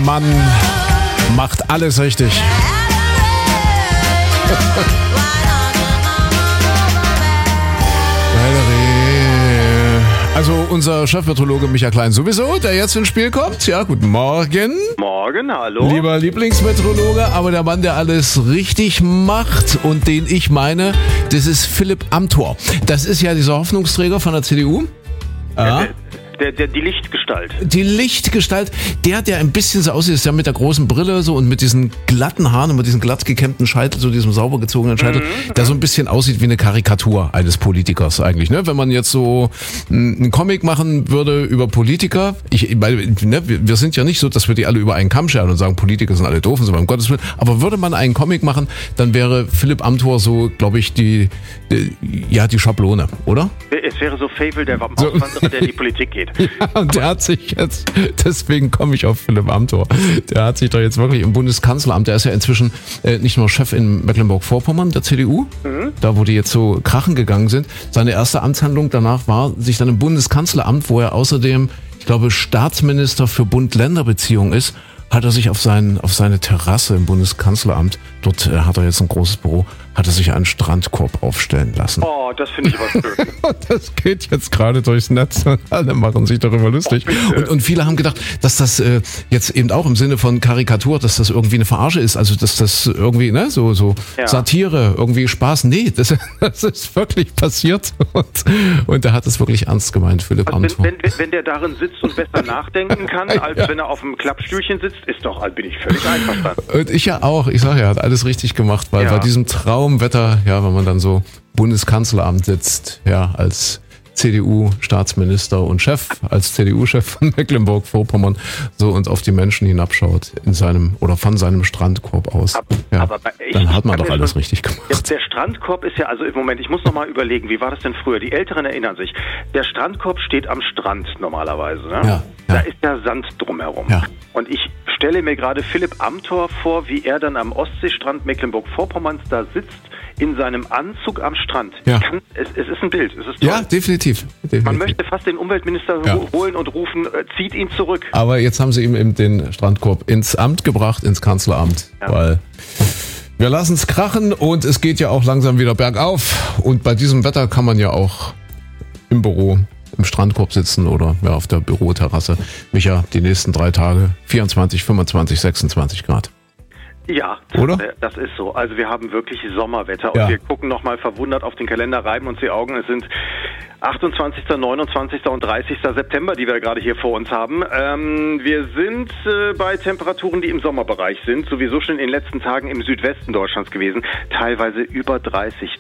Mann macht alles richtig. Also unser Chefmeteorologe Michael Klein sowieso, der jetzt ins Spiel kommt. Ja, guten Morgen. Morgen, hallo. Lieber Lieblingsmeteorologe, aber der Mann, der alles richtig macht und den ich meine, das ist Philipp Amthor. Das ist ja dieser Hoffnungsträger von der CDU. Ja. Die Lichtgestalt. Die Lichtgestalt, der ein bisschen so aussieht, ist ja mit der großen Brille so und mit diesen glatten Haaren und mit diesem glatt gekämmten Scheitel, so diesem sauber gezogenen Scheitel, der so ein bisschen aussieht wie eine Karikatur eines Politikers eigentlich, ne? Wenn man jetzt so einen Comic machen würde über Politiker, wir sind ja nicht so, dass wir die alle über einen Kamm scheren und sagen, Politiker sind alle doof und so, um Gottes Willen, aber würde man einen Comic machen, dann wäre Philipp Amthor so, glaube ich, die Schablone, oder? Es wäre so Fable, der Auswanderer, der in die Politik geht. Ja, und der hat sich jetzt, deswegen komme ich auf Philipp Amthor, der hat sich doch jetzt wirklich im Bundeskanzleramt, der ist ja inzwischen nicht nur Chef in Mecklenburg-Vorpommern, der CDU, da wo die jetzt so krachen gegangen sind. Seine erste Amtshandlung danach war, sich dann im Bundeskanzleramt, wo er außerdem, ich glaube, Staatsminister für Bund-Länder-Beziehungen ist, hat er sich auf seine Terrasse im Bundeskanzleramt, dort hat er jetzt ein großes Büro, hat er sich einen Strandkorb aufstellen lassen. Oh, das finde ich aber schön. Das geht jetzt gerade durchs Netz und alle machen sich darüber lustig. Und viele haben gedacht, dass das jetzt eben auch im Sinne von Karikatur, dass das irgendwie eine Verarsche ist, also dass das irgendwie, ne, so Satire, irgendwie Spaß. Nee, das ist wirklich passiert und er hat es wirklich ernst gemeint, Philipp Amthor. Wenn der darin sitzt und besser nachdenken kann, als wenn er auf dem Klappstühlchen sitzt, bin ich völlig einverstanden. Und ich ja auch. Ich sage ja, er hat alles richtig gemacht, weil bei diesem Traumwetter, ja, wenn man dann so Bundeskanzleramt sitzt, ja, als CDU-Staatsminister und Chef, als CDU-Chef von Mecklenburg-Vorpommern, so und auf die Menschen hinabschaut von seinem Strandkorb aus. Aber dann hat man doch alles richtig gemacht. Der Strandkorb ist ja, also im Moment, ich muss noch mal überlegen, wie war das denn früher? Die Älteren erinnern sich. Der Strandkorb steht am Strand normalerweise, ne? Ja. Da ist ja Sand drumherum. Ja. Und ich stelle mir gerade Philipp Amthor vor, wie er dann am Ostseestrand Mecklenburg-Vorpommerns da sitzt, in seinem Anzug am Strand. Ja. Es ist ein Bild. Es ist toll. Ja, definitiv. Man möchte fast den Umweltminister holen und rufen, zieht ihn zurück. Aber jetzt haben sie ihm eben den Strandkorb ins Amt gebracht, ins Kanzleramt, weil wir lassen es krachen und es geht ja auch langsam wieder bergauf. Und bei diesem Wetter kann man ja auch im Büro im Strandkorb sitzen oder auf der Büroterrasse. Micha, die nächsten 3 Tage 24, 25, 26 Grad. Ja, oder? Das ist so. Also wir haben wirklich Sommerwetter und wir gucken nochmal verwundert auf den Kalender, reiben uns die Augen. Es sind 28., 29. und 30. September, die wir gerade hier vor uns haben. Wir sind bei Temperaturen, die im Sommerbereich sind, sowieso schon in den letzten Tagen im Südwesten Deutschlands gewesen. Teilweise über 30,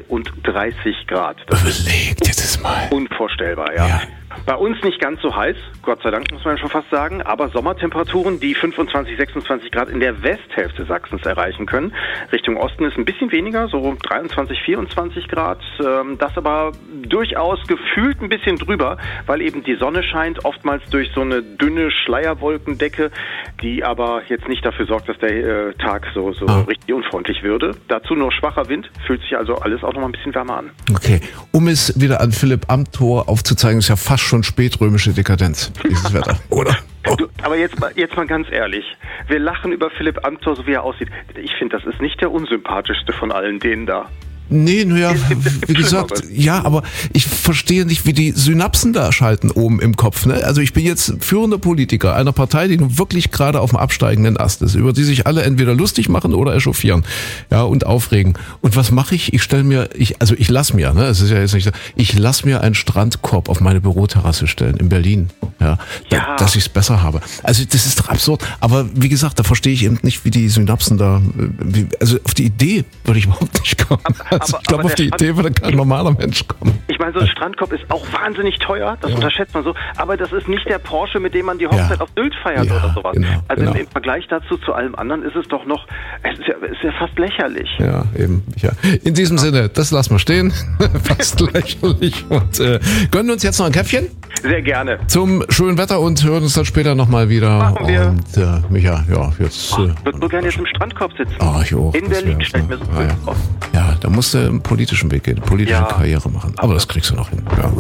32 Grad. Das Überlegt jetzt es mal. Unvorstellbar, ja. Bei uns nicht ganz so heiß, Gott sei Dank muss man schon fast sagen, aber Sommertemperaturen, die 25, 26 Grad in der Westhälfte Sachsens erreichen können. Richtung Osten ist ein bisschen weniger, so 23, 24 Grad. Das aber durchaus gefühlt ein bisschen drüber, weil eben die Sonne scheint, oftmals durch so eine dünne Schleierwolkendecke, die aber jetzt nicht dafür sorgt, dass der Tag so richtig unfreundlich würde. Dazu nur schwacher Wind, fühlt sich also alles auch noch mal ein bisschen wärmer an. Okay, um es wieder an Philipp Amthor aufzuzeigen, ist ja fast schon spätrömische Dekadenz, dieses Wetter, oder? Aber jetzt mal ganz ehrlich, wir lachen über Philipp Amthor, so wie er aussieht. Ich finde, das ist nicht der unsympathischste von allen denen da. Nee, naja, wie gesagt, ja, aber ich verstehe nicht, wie die Synapsen da schalten oben im Kopf. Ne? Also ich bin jetzt führender Politiker einer Partei, die nun wirklich gerade auf dem absteigenden Ast ist, über die sich alle entweder lustig machen oder echauffieren, ja, und aufregen. Und was mache ich? Ich lasse mir, ne, es ist ja jetzt nicht so, ich lasse mir einen Strandkorb auf meine Büroterrasse stellen in Berlin, dass ich es besser habe. Also das ist doch absurd. Aber wie gesagt, da verstehe ich eben nicht, wie die Synapsen da, also auf die Idee würde ich überhaupt nicht kommen. Ich glaube, auf die Idee würde kein normaler Mensch kommen. Ich meine, so ein Strandkorb ist auch wahnsinnig teuer, das unterschätzt man so, aber das ist nicht der Porsche, mit dem man die Hochzeit auf Sylt feiert oder sowas. Genau. Im Vergleich dazu zu allem anderen ist es doch noch, es ist ja fast lächerlich. Ja, eben. Ja. In diesem Sinne, das lassen wir stehen. Fast lächerlich. Und gönnen uns jetzt noch ein Käffchen? Sehr gerne. Zum schönen Wetter und hören uns dann später nochmal wieder. Machen wir. Und Micha, jetzt... Ich würde so gerne jetzt im Strandkorb sitzen. Ich auch. In Berlin stellt mir so vor. Ja, da musst du im politischen Weg gehen, politische Karriere machen. Aber das kriegst du noch hin. Ja.